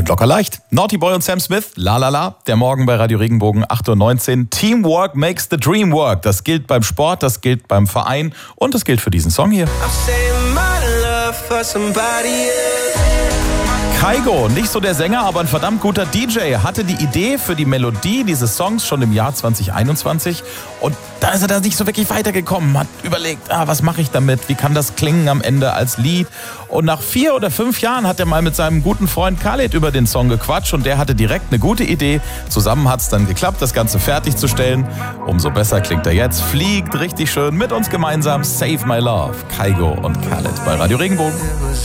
mit Locker leicht. Naughty Boy und Sam Smith, La La La, der Morgen bei Radio Regenbogen 8:19 Uhr. Teamwork makes the dream work. Das gilt beim Sport, das gilt beim Verein und das gilt für diesen Song hier. Kygo, nicht so der Sänger, aber ein verdammt guter DJ, hatte die Idee für die Melodie dieses Songs schon im Jahr 2021 und da ist er da nicht so wirklich weitergekommen, hat überlegt, was mache ich damit, wie kann das klingen am Ende als Lied, und nach 4 oder 5 Jahren hat er mal mit seinem guten Freund Khaled über den Song gequatscht und der hatte direkt eine gute Idee. Zusammen hat es dann geklappt, das Ganze fertigzustellen. Umso besser klingt er jetzt, fliegt richtig schön mit uns gemeinsam. Save My Love, Kygo und Khaled bei Radio Regenbogen.